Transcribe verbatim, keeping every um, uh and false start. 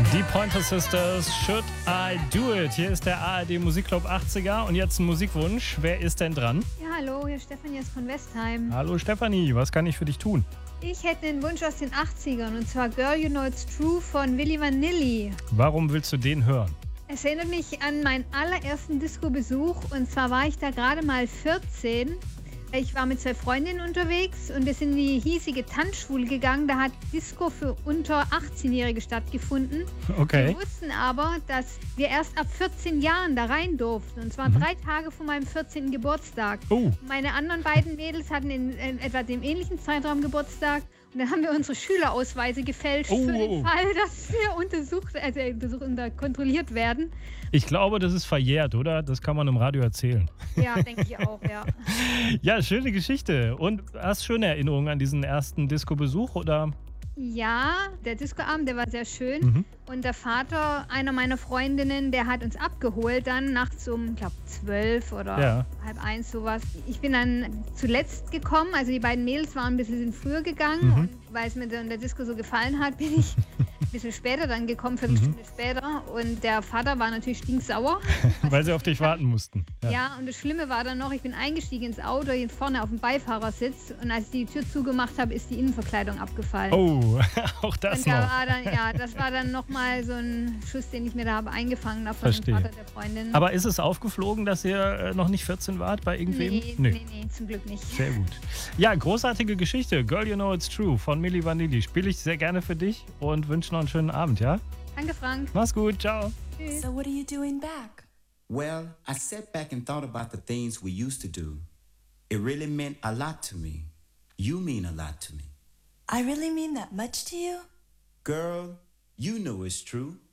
Die Pointer Sisters, Should I Do It? Hier ist der A R D Musikclub achtziger und jetzt ein Musikwunsch. Wer ist denn dran? Ja, hallo, hier ist Stefanie von Westheim. Hallo Stefanie, was kann ich für dich tun? Ich hätte einen Wunsch aus den achtzigern und zwar Girl You Know It's True von Willy Vanilli. Warum willst du den hören? Es erinnert mich an meinen allerersten Disco-Besuch und zwar war ich da gerade mal vierzehn. Ich war mit zwei Freundinnen unterwegs und wir sind in die hiesige Tanzschule gegangen. Da hat Disco für unter achtzehnjährige stattgefunden. Okay. Wir wussten aber, dass wir erst ab vierzehn Jahren da rein durften. Und zwar mhm. drei Tage vor meinem vierzehnten Geburtstag. Oh. Meine anderen beiden Mädels hatten in, in etwa dem ähnlichen Zeitraum Geburtstag. Und dann haben wir unsere Schülerausweise gefälscht oh. für den Fall, dass wir untersucht, also untersucht und kontrolliert werden. Ich glaube, das ist verjährt, oder? Das kann man im Radio erzählen. Ja, denke ich auch, ja. Ja, schöne Geschichte. Und hast schöne Erinnerungen an diesen ersten Disco-Besuch, oder? Ja, der Discoabend, der war sehr schön. Mhm. Und der Vater einer meiner Freundinnen, der hat uns abgeholt dann nachts um, ich glaube, zwölf oder ja. halb eins, sowas. Ich bin dann zuletzt gekommen, also die beiden Mädels waren ein bisschen früher gegangen. Mhm. Und weil es mir in der Disco so gefallen hat, bin ich ein bisschen später dann gekommen, Viertelstunde mhm. später. Und der Vater war natürlich stinksauer. Weil sie auf dich warten mussten. Ja. ja, und das Schlimme war dann noch, ich bin eingestiegen ins Auto, hier vorne auf dem Beifahrersitz. Und als ich die Tür zugemacht habe, ist die Innenverkleidung abgefallen. Oh, auch das und noch. Da war dann, ja, das war dann nochmal so ein Schuss, den ich mir da habe eingefangen habe von Verstehe. dem Vater der Freundin. Aber ist es aufgeflogen, dass ihr äh, noch nicht vierzehn wart bei irgendwem? Nee, nee, nee, nee, zum Glück nicht. Sehr gut. Ja, großartige Geschichte. Girl You Know It's True von Milli Vanilli. Spiele ich sehr gerne für dich und wünsche noch einen schönen Abend, ja? Danke, Frank. Mach's gut, ciao. Tschüss. So what are you doing back? Well, I sat back and thought about the things we used to do. It really meant a lot to me. You mean a lot to me. I really mean that much to you? Girl, you know it's true.